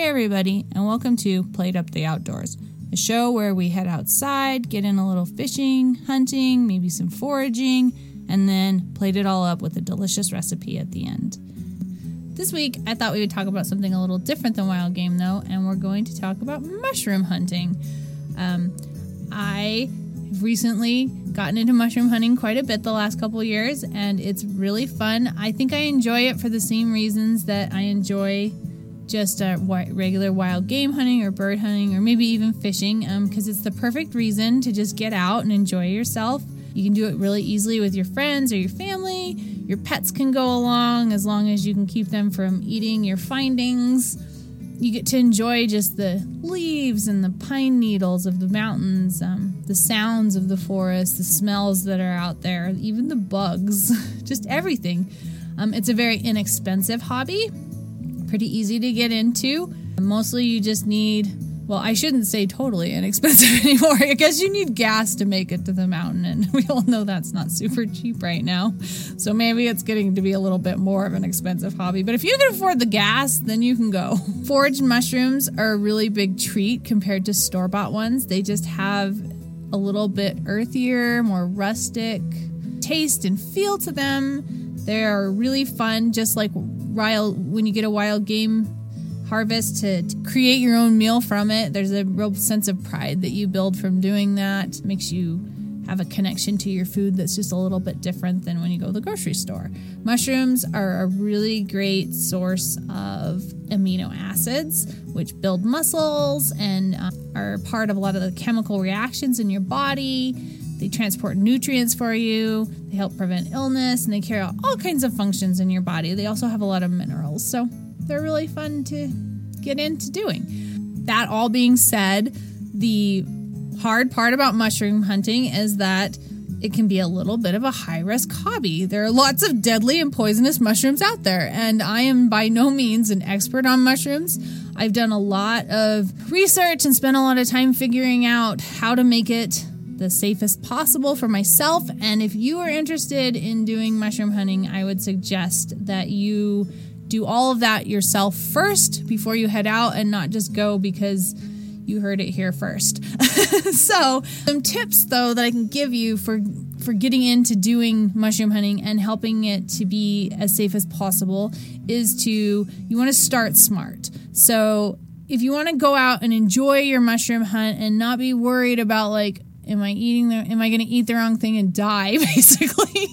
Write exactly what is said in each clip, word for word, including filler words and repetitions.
Hey everybody, and welcome to Plate Up the Outdoors, a show where we head outside, get in a little fishing, hunting, maybe some foraging, and then plate it all up with a delicious recipe at the end. This week, I thought we would talk about something a little different than wild game, though, and we're going to talk about mushroom hunting. Um, I have recently gotten into mushroom hunting quite a bit the last couple years, and it's really fun. I think I enjoy it for the same reasons that I enjoy just uh, regular wild game hunting or bird hunting or maybe even fishing, because um, it's the perfect reason to just get out and enjoy yourself. You can do it really easily with your friends or your family. Your pets can go along as long as you can keep them from eating your findings. You get to enjoy just the leaves and the pine needles of the mountains, um, the sounds of the forest, the smells that are out there, even the bugs, just everything. Um, it's a very inexpensive hobby. Pretty easy to get into. Mostly you just need, well, I shouldn't say totally inexpensive anymore. I guess you need gas to make it to the mountain, and we all know that's not super cheap right now. So maybe it's getting to be a little bit more of an expensive hobby. But if you can afford the gas, then you can go. Foraged mushrooms are a really big treat compared to store-bought ones. They just have a little bit earthier, more rustic taste and feel to them. They're really fun, just like wild, when you get a wild game harvest to, to create your own meal from it. There's a real sense of pride that you build from doing that. It makes you have a connection to your food that's just a little bit different than when you go to the grocery store. Mushrooms are a really great source of amino acids, which build muscles and uh, are part of a lot of the chemical reactions in your body. They transport nutrients for you, they help prevent illness, and they carry out all kinds of functions in your body. They also have a lot of minerals, so they're really fun to get into doing. That all being said, the hard part about mushroom hunting is that it can be a little bit of a high-risk hobby. There are lots of deadly and poisonous mushrooms out there, and I am by no means an expert on mushrooms. I've done a lot of research and spent a lot of time figuring out how to make it the safest possible for myself. And if you are interested in doing mushroom hunting, I would suggest that you do all of that yourself first before you head out, and not just go because you heard it here first. So some tips though that I can give you for for getting into doing mushroom hunting and helping it to be as safe as possible is to, you want to start smart. So if you want to go out and enjoy your mushroom hunt and not be worried about like, Am I eating the, am I going to eat the wrong thing and die, basically?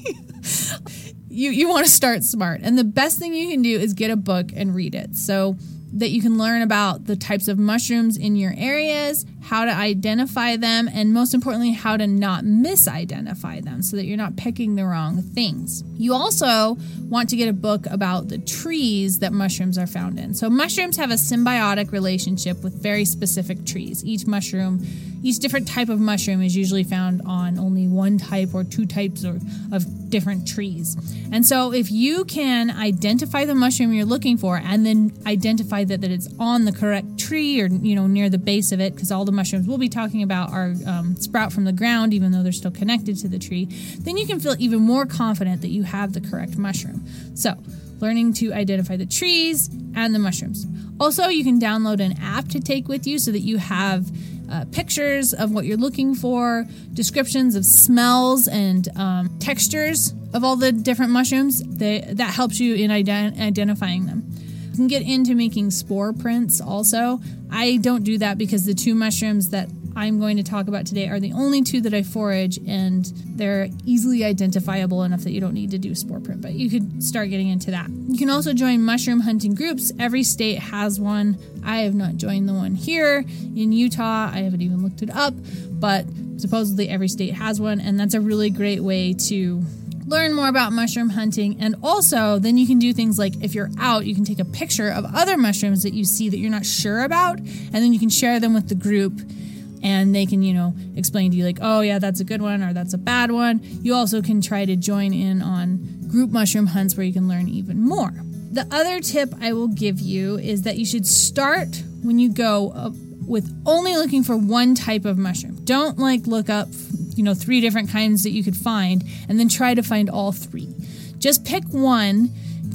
you you want to start smart. And the best thing you can do is get a book and read it so that you can learn about the types of mushrooms in your areas, how to identify them, and most importantly, how to not misidentify them so that you're not picking the wrong things. You also want to get a book about the trees that mushrooms are found in. So mushrooms have a symbiotic relationship with very specific trees. Each mushroom Each different type of mushroom is usually found on only one type or two types or, of different trees. And so if you can identify the mushroom you're looking for and then identify that, that it's on the correct tree or, you know, near the base of it, because all the mushrooms we'll be talking about are um, sprout from the ground, even though they're still connected to the tree, then you can feel even more confident that you have the correct mushroom. So learning to identify the trees and the mushrooms. Also, you can download an app to take with you so that you have Uh, pictures of what you're looking for, descriptions of smells and um, textures of all the different mushrooms. They, that helps you in ident- identifying them. You can get into making spore prints also. I don't do that because the two mushrooms that I'm going to talk about today are the only two that I forage, and they're easily identifiable enough that you don't need to do spore print, but you could start getting into that. You can also join mushroom hunting groups. Every state has one. I have not joined the one here in Utah. I haven't even looked it up, but supposedly every state has one, and that's a really great way to learn more about mushroom hunting. And also, then you can do things like, if you're out, you can take a picture of other mushrooms that you see that you're not sure about, and then you can share them with the group, and they can, you know, explain to you like, oh yeah, that's a good one or that's a bad one. You also can try to join in on group mushroom hunts where you can learn even more. The other tip I will give you is that you should start when you go uh, with only looking for one type of mushroom. Don't like look up, you know, three different kinds that you could find and then try to find all three. Just pick one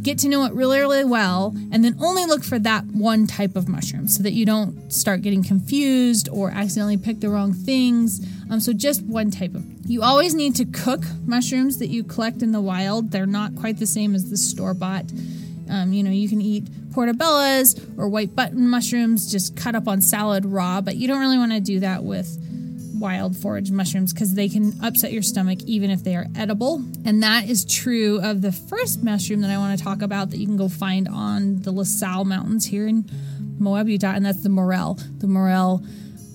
get to know it really, really well, and then only look for that one type of mushroom so that you don't start getting confused or accidentally pick the wrong things. Um, so just one type of. You always need to cook mushrooms that you collect in the wild. They're not quite the same as the store-bought. Um, you know, you can eat portobellas or white button mushrooms just cut up on salad raw, but you don't really want to do that with wild forage mushrooms because they can upset your stomach even if they are edible. And that is true of the first mushroom that I want to talk about that you can go find on the La Salle Mountains here in Moab, Utah, and that's the morel. The morel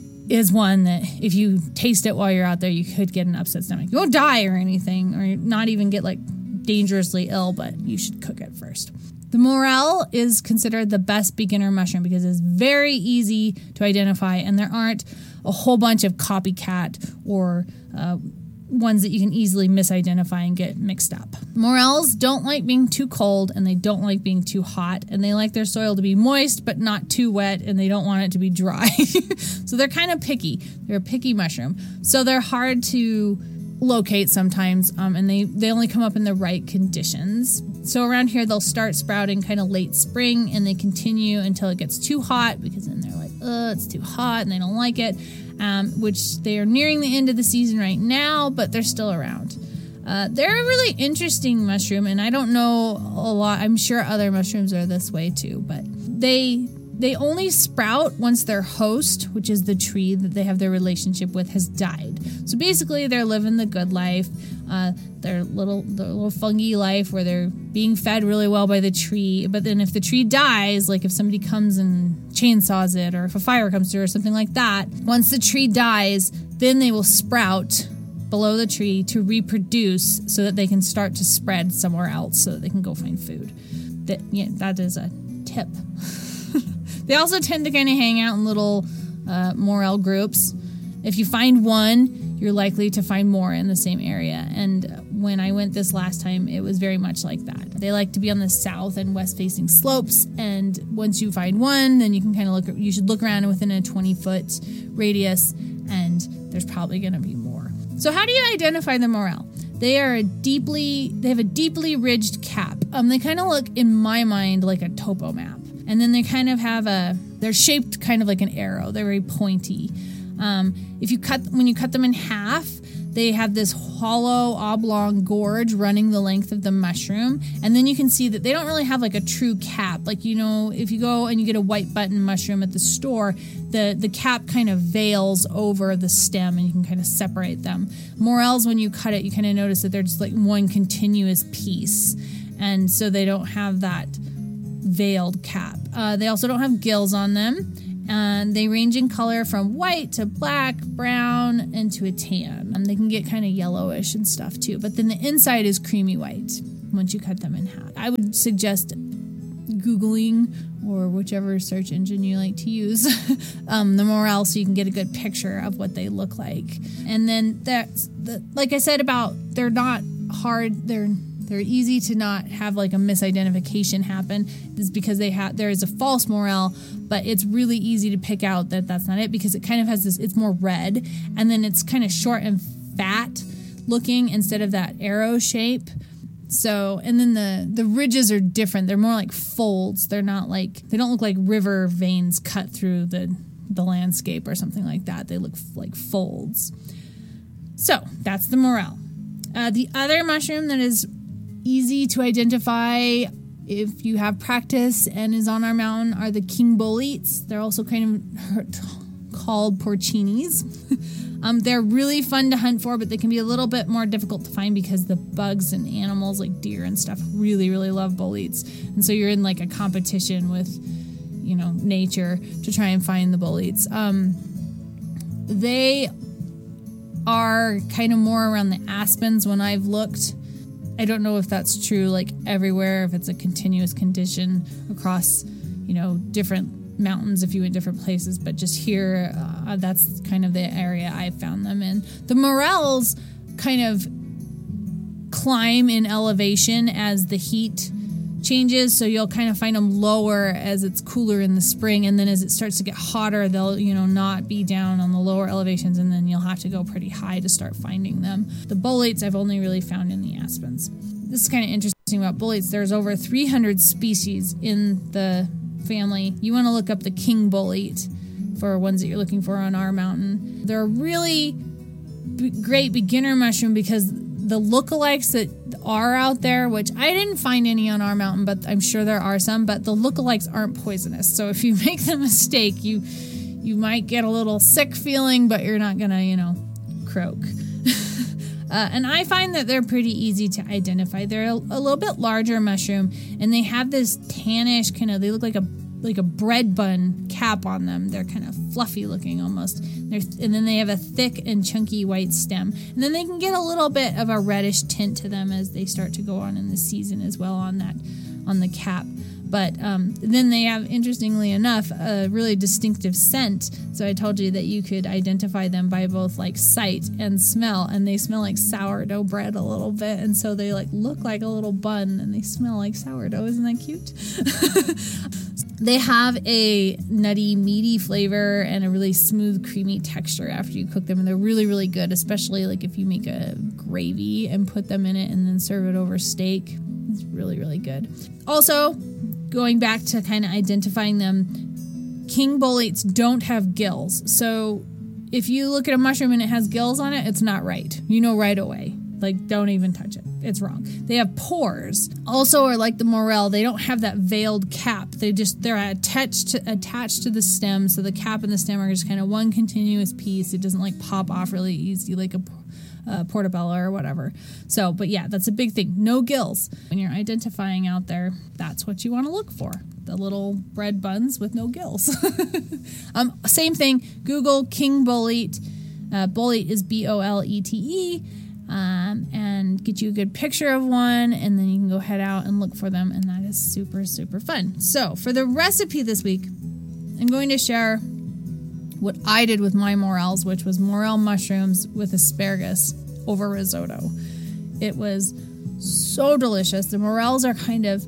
is one that if you taste it while you're out there, you could get an upset stomach. You won't die or anything, or not even get like dangerously ill, but you should cook it first. The morel is considered the best beginner mushroom because it's very easy to identify, and there aren't a whole bunch of copycat or uh, ones that you can easily misidentify and get mixed up. Morels don't like being too cold, and they don't like being too hot, and they like their soil to be moist but not too wet, and they don't want it to be dry. So they're kind of picky. They're a picky mushroom. So they're hard to locate sometimes, um, and they, they only come up in the right conditions. So around here, they'll start sprouting kind of late spring, and they continue until it gets too hot, because then they're like, oh, it's too hot, and they don't like it, um, which they are nearing the end of the season right now, but they're still around. Uh, they're a really interesting mushroom, and I don't know a lot. I'm sure other mushrooms are this way too, but they... They only sprout once their host, which is the tree that they have their relationship with, has died. So basically, they're living the good life, uh, their little their little fungi life where they're being fed really well by the tree. But then if the tree dies, like if somebody comes and chainsaws it, or if a fire comes through or something like that, once the tree dies, then they will sprout below the tree to reproduce so that they can start to spread somewhere else so that they can go find food. That, yeah, that is a tip. They also tend to kind of hang out in little uh, morel groups. If you find one, you're likely to find more in the same area. And when I went this last time, it was very much like that. They like to be on the south and west facing slopes. And once you find one, then you can kind of look, you should look around within a twenty foot radius, and there's probably going to be more. So how do you identify the morel? They are a deeply, they have a deeply ridged cap. Um, they kind of look, in my mind, like a topo map. And then they kind of have a, they're shaped kind of like an arrow. They're very pointy. Um, if you cut, when you cut them in half, they have this hollow oblong gorge running the length of the mushroom. And then you can see that they don't really have like a true cap. Like, you know, if you go and you get a white button mushroom at the store, the, the cap kind of veils over the stem and you can kind of separate them. Morels, when you cut it, you kind of notice that they're just like one continuous piece. And so they don't have that veiled cap. Uh, they also don't have gills on them, and they range in color from white to black, brown, and to a tan. And they can get kind of yellowish and stuff too, but then the inside is creamy white once you cut them in half. I would suggest Googling, or whichever search engine you like to use, um, the morel, so you can get a good picture of what they look like. And then that's the, like I said about, they're not hard, they're They're easy to not have like a misidentification happen. This is because they have there is a false morel, but it's really easy to pick out that that's not it, because it kind of has this, it's more red, and then it's kind of short and fat looking instead of that arrow shape. So, and then the, the ridges are different. They're more like folds. They're not like, they don't look like river veins cut through the, the landscape or something like that. They look like folds. So that's the morel. Uh, the other mushroom that is easy to identify if you have practice and is on our mountain are the king boletes. They're also kind of called porcinis. um, they're really fun to hunt for, but they can be a little bit more difficult to find because the bugs and animals like deer and stuff really, really love boletes. And so you're in like a competition with, you know, nature to try and find the boletes. Um, they are kind of more around the aspens when I've looked. I don't know if that's true like everywhere, if it's a continuous condition across, you know, different mountains if you went different places, but just here, uh, that's kind of the area I found them in. The morels kind of climb in elevation as the heat changes, so you'll kind of find them lower as it's cooler in the spring, and then as it starts to get hotter, they'll, you know, not be down on the lower elevations, and then you'll have to go pretty high to start finding them. The boletes I've only really found in the aspens. This is kind of interesting. About boletes, there's over three hundred species in the family. You want to look up the king bolete for ones that you're looking for on our mountain. They're a really b- great beginner mushroom because the lookalikes that are out there, which I didn't find any on our mountain, but I'm sure there are some, but the lookalikes aren't poisonous. So if you make the mistake, you you might get a little sick feeling, but you're not gonna, you know, croak. Uh, and I find that they're pretty easy to identify. They're a, a little bit larger mushroom, and they have this tannish kind of, they look like a like a bread bun cap on them. They're kind of fluffy looking almost. They're, and then they have a thick and chunky white stem. And then they can get a little bit of a reddish tint to them as they start to go on in the season as well on that, on the cap. But um, then they have, interestingly enough, a really distinctive scent. So I told you that you could identify them by both like sight and smell, and they smell like sourdough bread a little bit, and so they like look like a little bun, and they smell like sourdough. Isn't that cute? They have a nutty, meaty flavor and a really smooth, creamy texture after you cook them, and they're really, really good, especially like if you make a gravy and put them in it and then serve it over steak. It's really, really good. Also, going back to kind of identifying them, king boletes don't have gills. So if you look at a mushroom and it has gills on it, it's not right. You know right away. Like, don't even touch it. It's wrong. They have pores. Also, are like the morel, they don't have that veiled cap. They just, they're attached to, attached to the stem. So the cap and the stem are just kind of one continuous piece. It doesn't like pop off really easy like a Uh, portobello or whatever. So, but yeah, that's a big thing. No gills. When you're identifying out there, that's what you want to look for. The little bread buns with no gills. um, same thing. Google king bolete. Uh, bolete is B O L E T E. Um, and get you a good picture of one, and then you can go head out and look for them, and that is super, super fun. So, for the recipe this week, I'm going to share what I did with my morels, which was morel mushrooms with asparagus over risotto. It was so delicious. The morels are kind of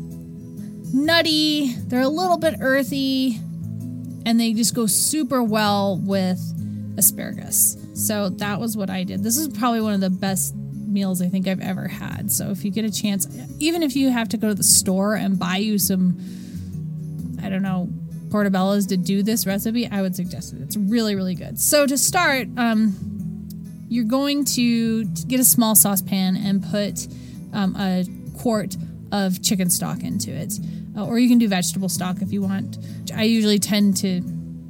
nutty, they're a little bit earthy, and they just go super well with asparagus. So that was what I did. This is probably one of the best meals I think I've ever had. So if you get a chance, even if you have to go to the store and buy you some, I don't know, portobellos to do this recipe, I would suggest it. It's really, really good. So to start, um, you're going to get a small saucepan and put um, a quart of chicken stock into it. Uh, or you can do vegetable stock if you want. I usually tend to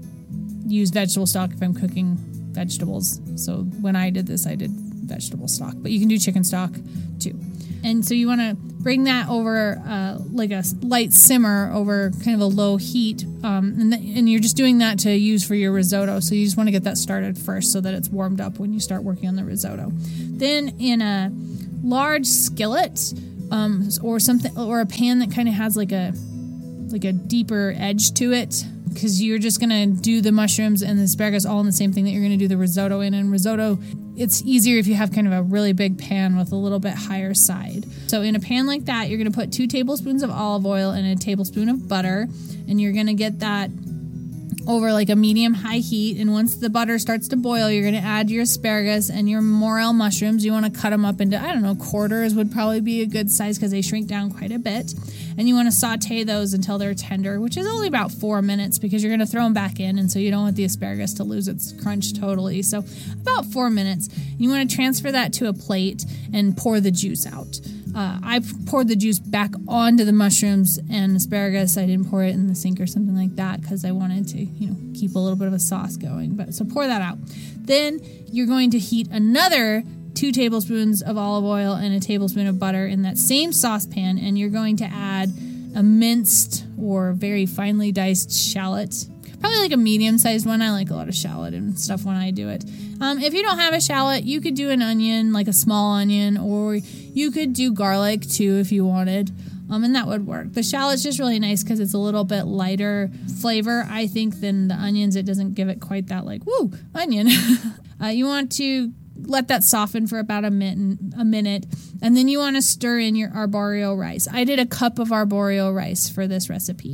use vegetable stock if I'm cooking vegetables. So when I did this, I did vegetable stock. But you can do chicken stock too. And so you want to bring that over uh, like a light simmer over kind of a low heat. Um, and, th- and you're just doing that to use for your risotto. So you just want to get that started first so that it's warmed up when you start working on the risotto. Then in a large skillet um, or something, or a pan that kind of has like a like a deeper edge to it, because you're just going to do the mushrooms and the asparagus all in the same thing that you're going to do the risotto in. And risotto, it's easier if you have kind of a really big pan with a little bit higher side. So in a pan like that, you're going to put two tablespoons of olive oil and a tablespoon of butter, and you're going to get that over like a medium-high heat. And once the butter starts to boil, you're going to add your asparagus and your morel mushrooms. You want to cut them up into, I don't know, quarters would probably be a good size because they shrink down quite a bit. And you want to saute those until they're tender, which is only about four minutes because you're going to throw them back in, and so you don't want the asparagus to lose its crunch totally. So about four minutes. You want to transfer that to a plate and pour the juice out. Uh, I poured the juice back onto the mushrooms and asparagus. I didn't pour it in the sink or something like that because I wanted to, you know, keep a little bit of a sauce going. But so pour that out. Then you're going to heat another two tablespoons of olive oil and a tablespoon of butter in that same saucepan, and you're going to add a minced or very finely diced shallot. Probably like a medium-sized one. I like a lot of shallot and stuff when I do it. Um, if you don't have a shallot, you could do an onion, like a small onion, or you could do garlic too if you wanted, um, and that would work. The shallot's just really nice because it's a little bit lighter flavor, I think, than the onions. It doesn't give it quite that, like, woo, onion. uh, you want to let that soften for about a minute, a minute, and then you want to stir in your arborio rice. I did a cup of arborio rice for this recipe.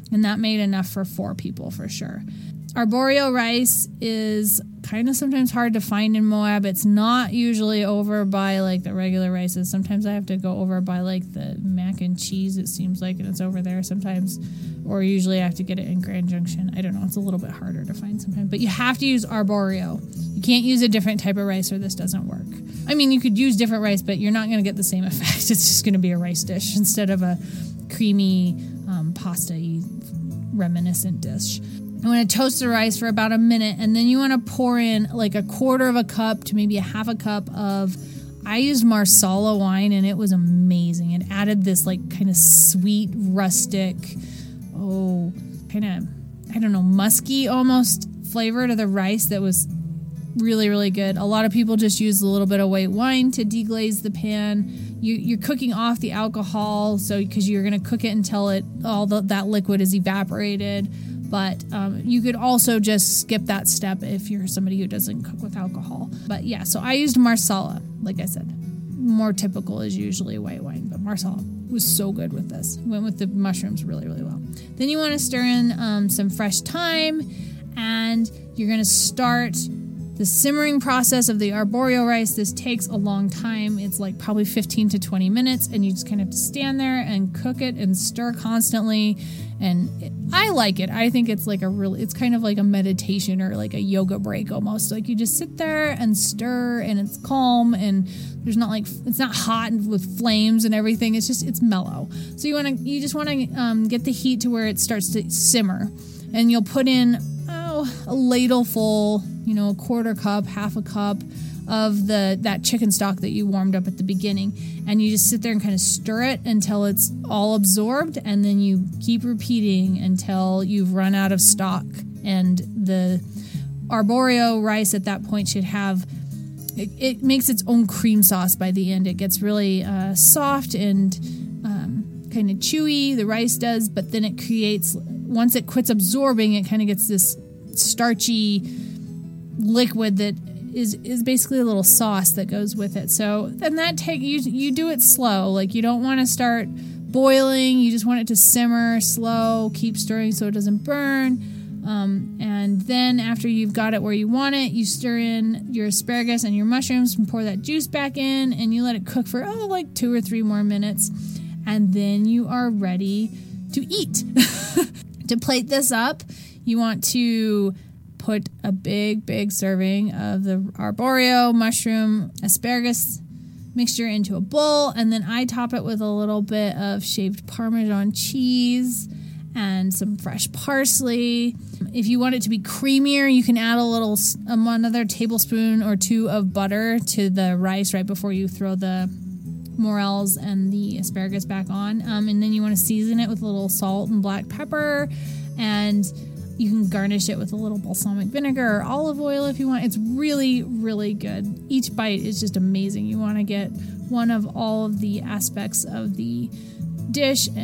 And that made enough for four people for sure. Arborio rice is kind of sometimes hard to find in Moab. It's not usually over by like the regular rices. Sometimes I have to go over by like the mac and cheese, it seems like, and it's over there sometimes. Or usually I have to get it in Grand Junction. I don't know. It's a little bit harder to find sometimes. But you have to use arborio. You can't use a different type of rice or this doesn't work. I mean, you could use different rice, but you're not going to get the same effect. It's just going to be a rice dish instead of a creamy um, pasta-y reminiscent dish. You want to toast the rice for about a minute, and then you want to pour in like a quarter of a cup to maybe a half a cup of, I used Marsala wine, and it was amazing. It added this like kind of sweet, rustic, oh, kind of, I don't know, musky almost flavor to the rice that was really, really good. A lot of people just use a little bit of white wine to deglaze the pan. You, you're cooking off the alcohol, so because you're going to cook it until it all the, that liquid is evaporated. But um, you could also just skip that step if you're somebody who doesn't cook with alcohol. But yeah, so I used Marsala, like I said. More typical is usually white wine, but Marsala was so good with this. Went with the mushrooms really, really well. Then you want to stir in um, some fresh thyme, and you're going to start the simmering process of the arborio rice. This takes a long time. It's like probably fifteen to twenty minutes, and you just kind of have to stand there and cook it and stir constantly. And it, I like it. I think it's like a really, it's kind of like a meditation or like a yoga break almost. Like you just sit there and stir, and it's calm, and there's not like, it's not hot with flames and everything. It's just, it's mellow. So you want to, you just want to um, get the heat to where it starts to simmer, and you'll put in, oh, a ladle full, you know, a quarter cup, half a cup of the that chicken stock that you warmed up at the beginning. And you just sit there and kind of stir it until it's all absorbed, and then you keep repeating until you've run out of stock. And the arborio rice at that point should have, it, it makes its own cream sauce by the end. It gets really uh, soft and um, kind of chewy, the rice does, but then it creates, once it quits absorbing, it kind of gets this starchy liquid that is is basically a little sauce that goes with it. So then that take you you do it slow. Like you don't want to start boiling. You just want it to simmer slow. Keep stirring so it doesn't burn. Um, and then after you've got it where you want it, you stir in your asparagus and your mushrooms and pour that juice back in, and you let it cook for oh like two or three more minutes, and then you are ready to eat. To plate this up, you want to put a big, big serving of the arborio, mushroom, asparagus mixture into a bowl, and then I top it with a little bit of shaved Parmesan cheese and some fresh parsley. If you want it to be creamier, you can add a little, um, another tablespoon or two of butter to the rice right before you throw the morels and the asparagus back on. Um, and then you want to season it with a little salt and black pepper, and you can garnish it with a little balsamic vinegar or olive oil if you want. It's really, really good. Each bite is just amazing. You want to get one of all of the aspects of the dish